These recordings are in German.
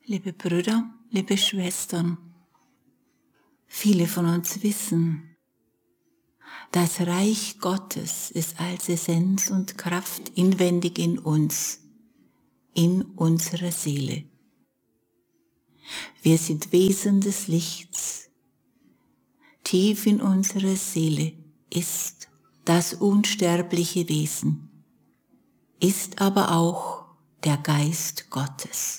Liebe Brüder, liebe Schwestern, viele von uns wissen, das Reich Gottes ist als Essenz und Kraft inwendig in uns, in unserer Seele. Wir sind Wesen des Lichts. Tief in unserer Seele ist das unsterbliche Wesen, ist aber auch der Geist Gottes.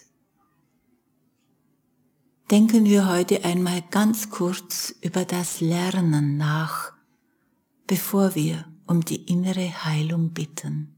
Denken wir heute einmal ganz kurz über das Lernen nach, bevor wir um die innere Heilung bitten.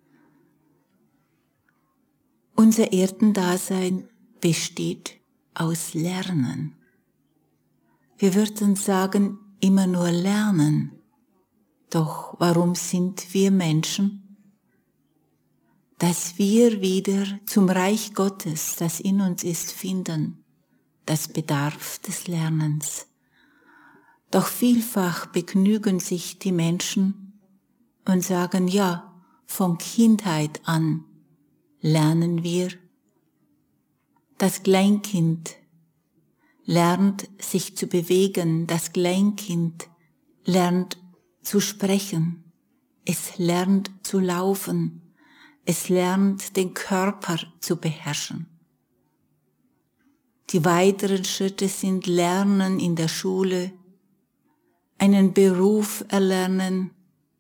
Unser Erdendasein besteht aus Lernen. Wir würden sagen, immer nur lernen. Doch warum sind wir Menschen? Dass wir wieder zum Reich Gottes, das in uns ist, finden. Das bedarf des Lernens. Doch vielfach begnügen sich die Menschen und sagen, ja, von Kindheit an lernen wir. Das Kleinkind lernt sich zu bewegen, das Kleinkind lernt zu sprechen, es lernt zu laufen, es lernt den Körper zu beherrschen. Die weiteren Schritte sind Lernen in der Schule, einen Beruf erlernen,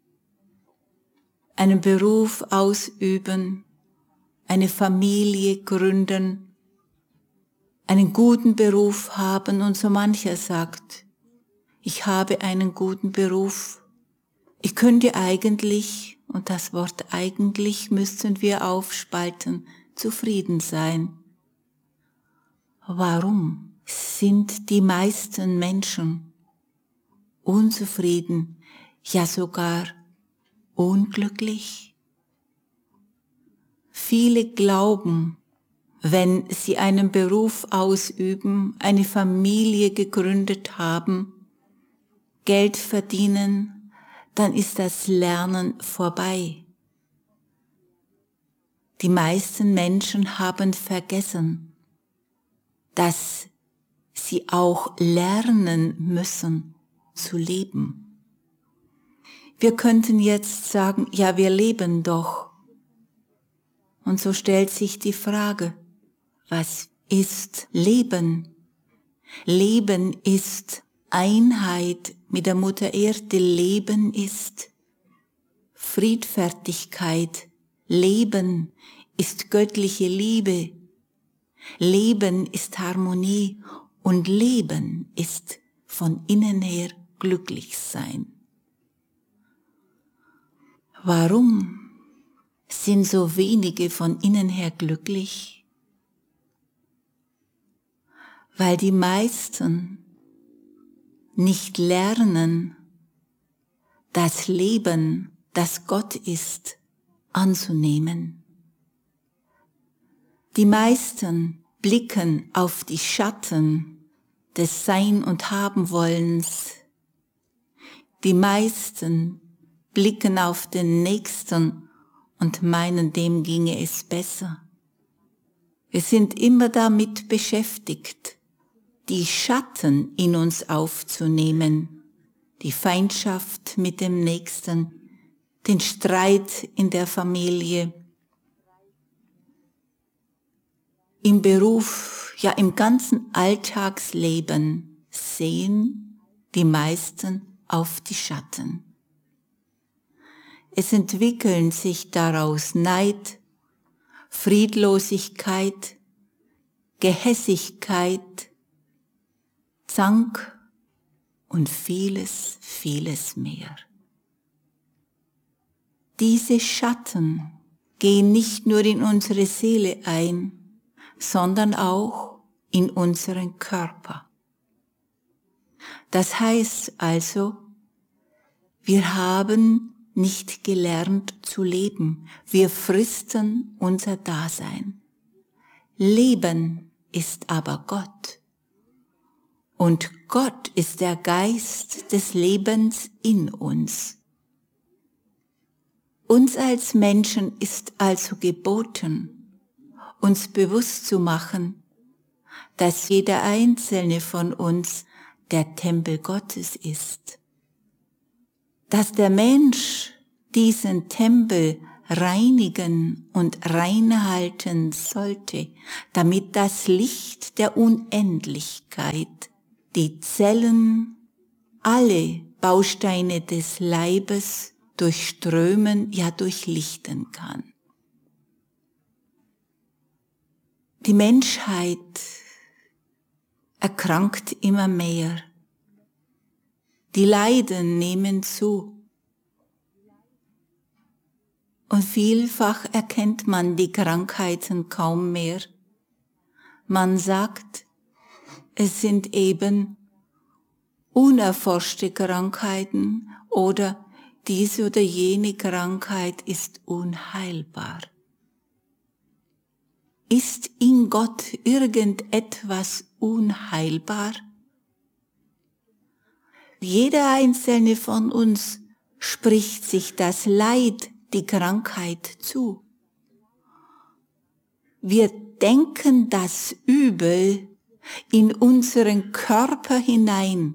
einen Beruf ausüben, eine Familie gründen, einen guten Beruf haben und so mancher sagt, ich habe einen guten Beruf, ich könnte eigentlich, und das Wort eigentlich müssten wir aufspalten, zufrieden sein. Warum sind die meisten Menschen unzufrieden, ja sogar unglücklich? Viele glauben, wenn sie einen Beruf ausüben, eine Familie gegründet haben, Geld verdienen, dann ist das Lernen vorbei. Die meisten Menschen haben vergessen, dass sie auch lernen müssen zu leben. Wir könnten jetzt sagen, ja, wir leben doch. Und so stellt sich die Frage, was ist Leben? Leben ist Einheit mit der Mutter Erde. Leben ist Friedfertigkeit. Leben ist göttliche Liebe. Leben ist Harmonie und Leben ist von innen her glücklich sein. Warum sind so wenige von innen her glücklich? Weil die meisten nicht lernen, das Leben, das Gott ist, anzunehmen. Die meisten blicken auf die Schatten des Sein- und Haben-Wollens. Die meisten blicken auf den Nächsten und meinen, dem ginge es besser. Wir sind immer damit beschäftigt, die Schatten in uns aufzunehmen, die Feindschaft mit dem Nächsten, den Streit in der Familie, im Beruf, ja im ganzen Alltagsleben sehen die meisten auf die Schatten. Es entwickeln sich daraus Neid, Friedlosigkeit, Gehässigkeit, Zank und vieles, vieles mehr. Diese Schatten gehen nicht nur in unsere Seele ein, sondern auch in unseren Körper. Das heißt also, wir haben nicht gelernt zu leben. Wir fristen unser Dasein. Leben ist aber Gott. Und Gott ist der Geist des Lebens in uns. Uns als Menschen ist also geboten, uns bewusst zu machen, dass jeder einzelne von uns der Tempel Gottes ist. Dass der Mensch diesen Tempel reinigen und reinhalten sollte, damit das Licht der Unendlichkeit die Zellen, alle Bausteine des Leibes durchströmen, ja durchlichten kann. Die Menschheit erkrankt immer mehr. Die Leiden nehmen zu. Und vielfach erkennt man die Krankheiten kaum mehr. Man sagt, es sind eben unerforschte Krankheiten oder diese oder jene Krankheit ist unheilbar. Ist in Gott irgendetwas unheilbar? Jeder einzelne von uns spricht sich das Leid, die Krankheit zu. Wir denken das Übel in unseren Körper hinein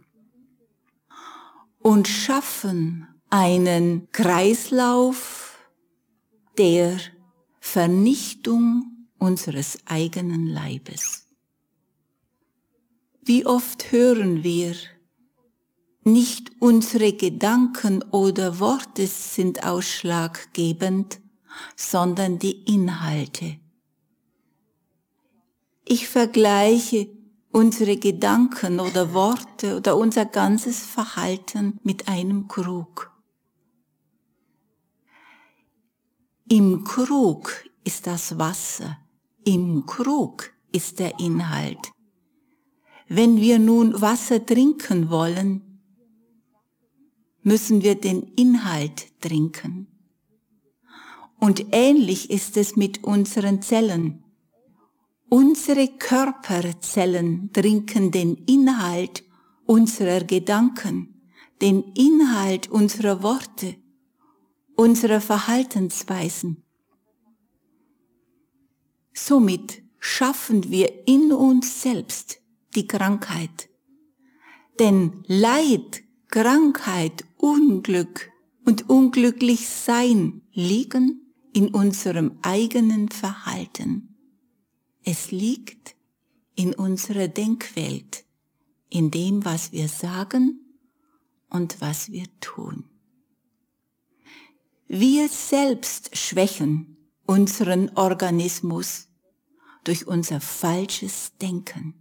und schaffen einen Kreislauf der Vernichtung unseres eigenen Leibes. Wie oft hören wir, nicht unsere Gedanken oder Worte sind ausschlaggebend, sondern die Inhalte. Ich vergleiche unsere Gedanken oder Worte oder unser ganzes Verhalten mit einem Krug. Im Krug ist das Wasser, im Krug ist der Inhalt. Wenn wir nun Wasser trinken wollen, müssen wir den Inhalt trinken. Und ähnlich ist es mit unseren Zellen. Unsere Körperzellen trinken den Inhalt unserer Gedanken, den Inhalt unserer Worte, unserer Verhaltensweisen. Somit schaffen wir in uns selbst die Krankheit. Denn Leid, Krankheit, Unglück und Unglücklichsein liegen in unserem eigenen Verhalten. Es liegt in unserer Denkwelt, in dem, was wir sagen und was wir tun. Wir selbst schwächen unseren Organismus durch unser falsches Denken.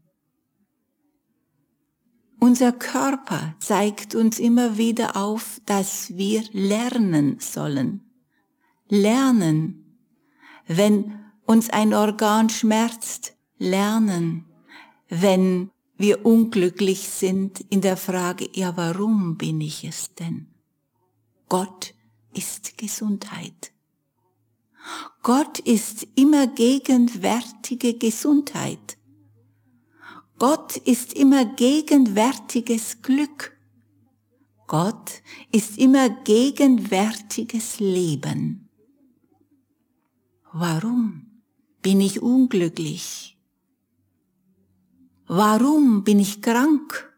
Unser Körper zeigt uns immer wieder auf, dass wir lernen sollen. Lernen, wenn uns ein Organ schmerzt, lernen, wenn wir unglücklich sind in der Frage, ja, warum bin ich es denn? Gott ist Gesundheit. Gott ist immer gegenwärtige Gesundheit. Gott ist immer gegenwärtiges Glück. Gott ist immer gegenwärtiges Leben. Warum bin ich unglücklich? Warum bin ich krank?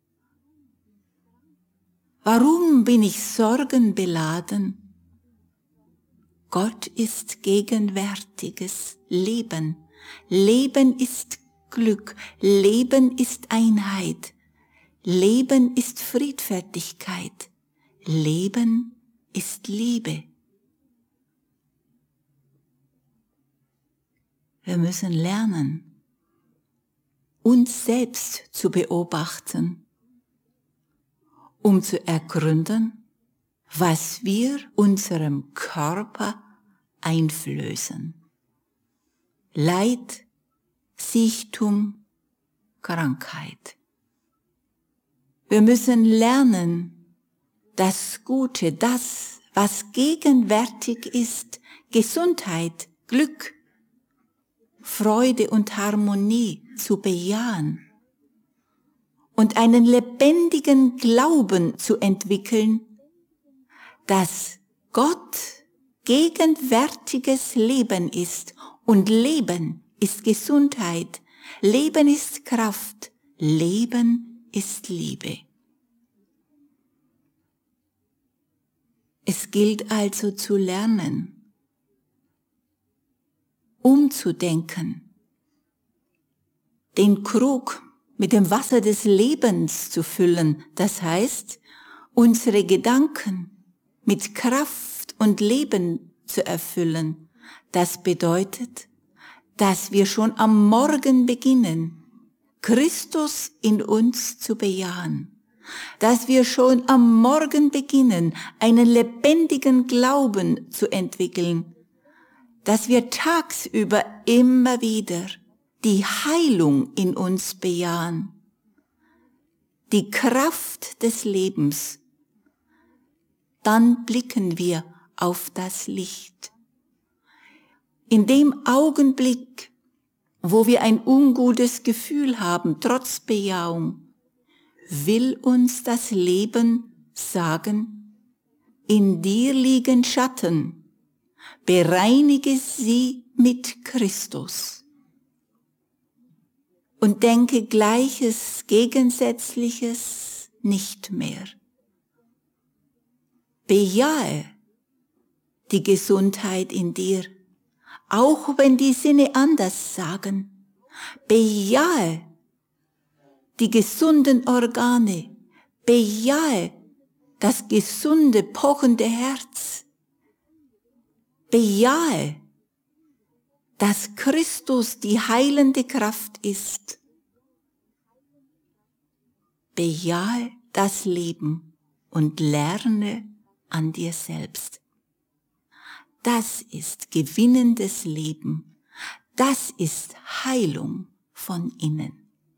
Warum bin ich sorgenbeladen? Gott ist gegenwärtiges Leben. Leben ist Glück. Leben ist Einheit. Leben ist Friedfertigkeit. Leben ist Liebe. Wir müssen lernen, uns selbst zu beobachten, um zu ergründen, was wir unserem Körper einflößen. Leid, Siechtum, Krankheit. Wir müssen lernen, das Gute, das, was gegenwärtig ist, Gesundheit, Glück, Freude und Harmonie zu bejahen und einen lebendigen Glauben zu entwickeln, dass Gott gegenwärtiges Leben ist und Leben ist Gesundheit. Leben ist Kraft, Leben ist Liebe. Es gilt also zu lernen, umzudenken, den Krug mit dem Wasser des Lebens zu füllen, das heißt, unsere Gedanken mit Kraft und Leben zu erfüllen. Das bedeutet, dass wir schon am Morgen beginnen, Christus in uns zu bejahen. Dass wir schon am Morgen beginnen, einen lebendigen Glauben zu entwickeln. Dass wir tagsüber immer wieder die Heilung in uns bejahen. Die Kraft des Lebens. Dann blicken wir auf das Licht. In dem Augenblick, wo wir ein ungutes Gefühl haben, trotz Bejahung, will uns das Leben sagen, in dir liegen Schatten, bereinige sie mit Christus. Und denke Gleiches, Gegensätzliches nicht mehr. Bejahe die Gesundheit in dir, auch wenn die Sinne anders sagen. Bejahe die gesunden Organe, bejahe das gesunde, pochende Herz, bejahe, dass Christus die heilende Kraft ist. Bejahe das Leben und lerne an dir selbst. Das ist gewinnendes Leben. Das ist Heilung von innen.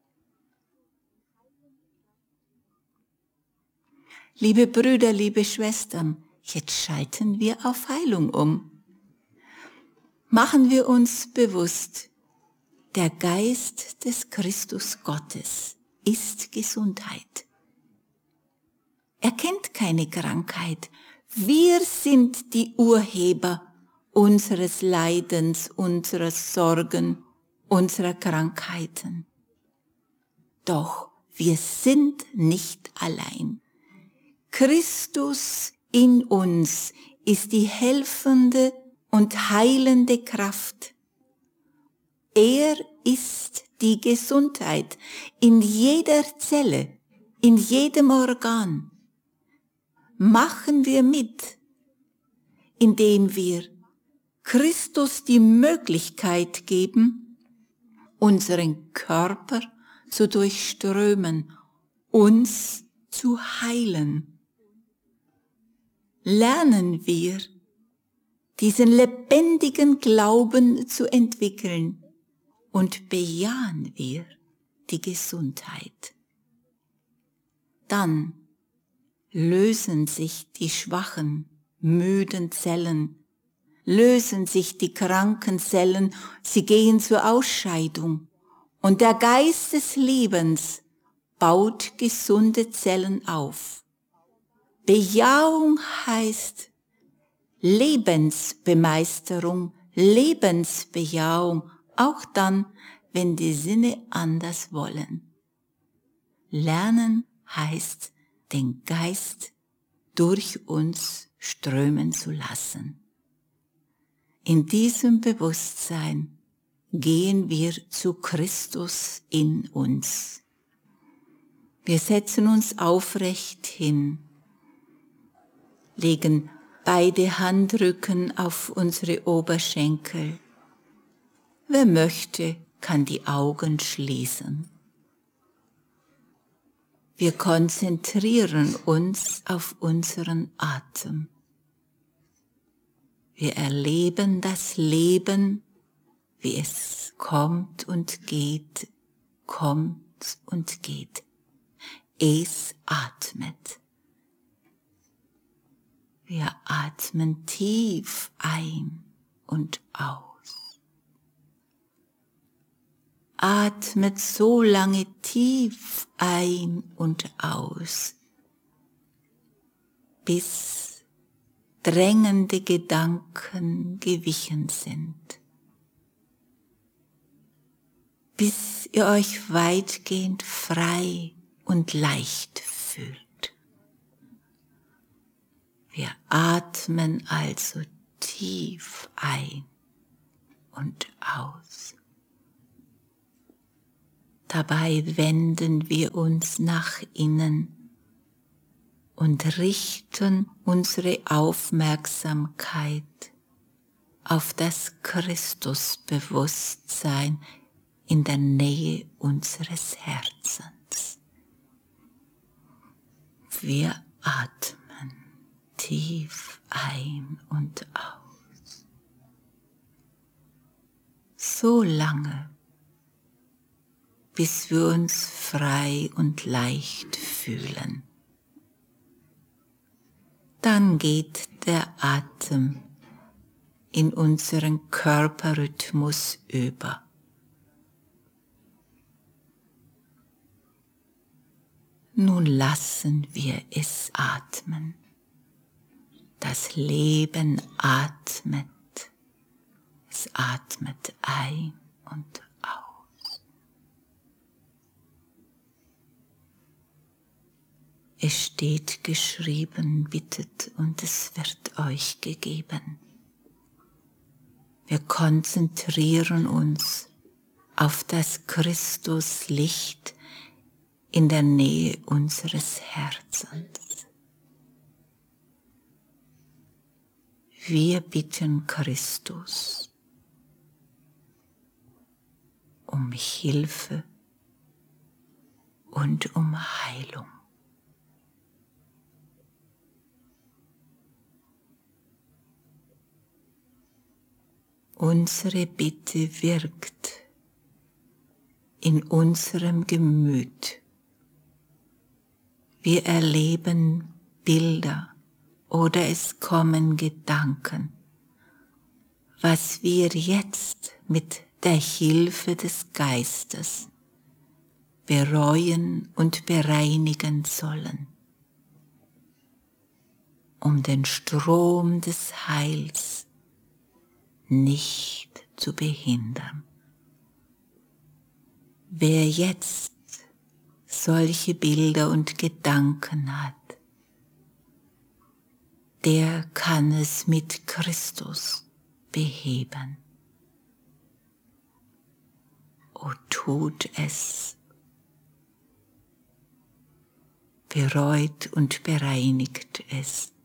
Liebe Brüder, liebe Schwestern, jetzt schalten wir auf Heilung um. Machen wir uns bewusst, der Geist des Christus Gottes ist Gesundheit. Er kennt keine Krankheit. Wir sind die Urheber unseres Leidens, unserer Sorgen, unserer Krankheiten. Doch wir sind nicht allein. Christus in uns ist die helfende und heilende Kraft. Er ist die Gesundheit in jeder Zelle, in jedem Organ. Machen wir mit, indem wir Christus die Möglichkeit geben, unseren Körper zu durchströmen, uns zu heilen. Lernen wir, diesen lebendigen Glauben zu entwickeln und bejahen wir die Gesundheit. Dann lösen sich die schwachen, müden Zellen, lösen sich die kranken Zellen, sie gehen zur Ausscheidung und der Geist des Lebens baut gesunde Zellen auf. Bejahung heißt Lebensbemeisterung, Lebensbejahung, auch dann, wenn die Sinne anders wollen. Lernen heißt, den Geist durch uns strömen zu lassen. In diesem Bewusstsein gehen wir zu Christus in uns. Wir setzen uns aufrecht hin, legen beide Handrücken auf unsere Oberschenkel. Wer möchte, kann die Augen schließen. Wir konzentrieren uns auf unseren Atem. Wir erleben das Leben, wie es kommt und geht, kommt und geht. Es atmet. Wir atmen tief ein und aus. Atmet so lange tief ein und aus, bis drängende Gedanken gewichen sind, bis ihr euch weitgehend frei und leicht fühlt. Wir atmen also tief ein und aus. Dabei wenden wir uns nach innen und richten unsere Aufmerksamkeit auf das Christusbewusstsein in der Nähe unseres Herzens. Wir atmen tief ein und aus. So lange, bis wir uns frei und leicht fühlen. Dann geht der Atem in unseren Körperrhythmus über. Nun lassen wir es atmen. Das Leben atmet. Es atmet ein und aus. Es steht geschrieben, bittet und es wird euch gegeben. Wir konzentrieren uns auf das Christuslicht in der Nähe unseres Herzens. Wir bitten Christus um Hilfe und um Heilung. Unsere Bitte wirkt in unserem Gemüt. Wir erleben Bilder oder es kommen Gedanken, was wir jetzt mit der Hilfe des Geistes bereuen und bereinigen sollen, um den Strom des Heils nicht zu behindern. Wer jetzt solche Bilder und Gedanken hat, der kann es mit Christus beheben. O tut es, bereut und bereinigt es